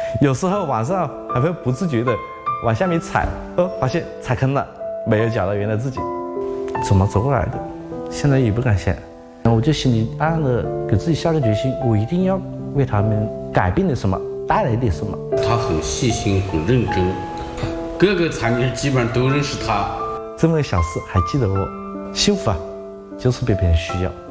有时候晚上还会不自觉的往下面踩，发现踩坑了，没有找到原来自己怎么走过来的，现在也不敢想。我就心里暗暗的给自己下个决心，我一定要为他们改变点什么，带来点什么。 他很细心，很认真，各个残疾人基本上都认识他。 这么个小事还记得我，幸福啊，就是被别人需要。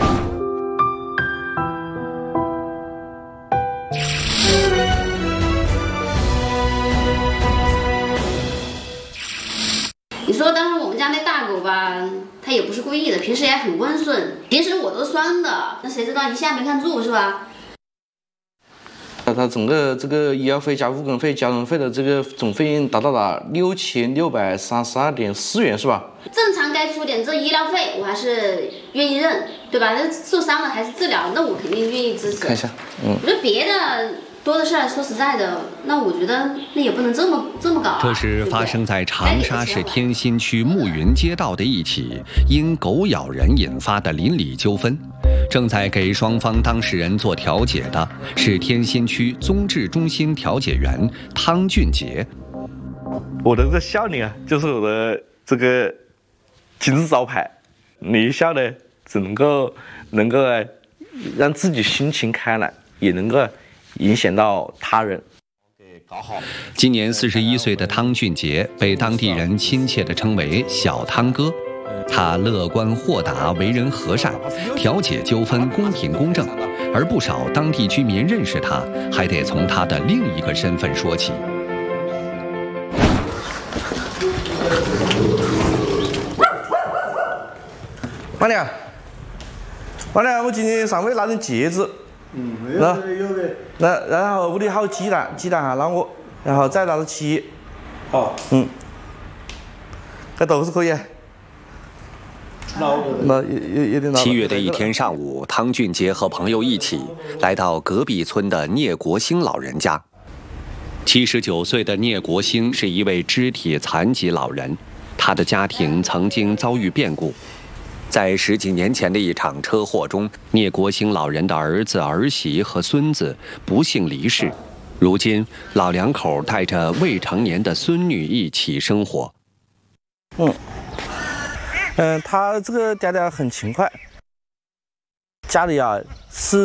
你说当时我们家那大狗吧，它也不是故意的，平时也很温顺，平时我都拴的，那谁知道一下没看住是吧？ 他整个这个医药费加误工费、交通费的这个总费用达到了6632.4元，是吧？ 正常该出点这医疗费，我还是愿意认，对吧？那受伤了还是治疗，那我肯定愿意支持。 看一下， 我觉得别的多的事儿，说实在的，那我觉得那也不能这么搞啊。 这是发生在长沙市天心区暮云街道的一起因狗咬人引发的邻里纠纷。正在给双方当事人做调解的是天心区综治中心调解员汤俊杰。 我的这个笑脸啊，就是我的这个金字招牌。你一笑呢，只能够让自己心情开朗，也能够影响到他人。 今年41岁的汤俊杰被当地人亲切地称为小汤哥。他乐观豁达，为人和善，调解纠纷公平公正，而不少当地居民认识他，还得从他的另一个身份说起。 妈娘，我今天上回拿点戒指。 有的。 然后屋里还有鸡蛋还让我，然后再拿点漆。 好。 这都是可以。 7月的一天上午，汤俊杰和朋友一起来到隔壁村的聂国兴老人家。79岁的聂国兴是一位肢体残疾老人，他的家庭曾经遭遇变故。在10几年前的一场车祸中，聂国兴老人的儿子、儿媳和孙子不幸离世。如今，老两口带着未成年的孙女一起生活。 他这个爹爹很勤快，家里啊是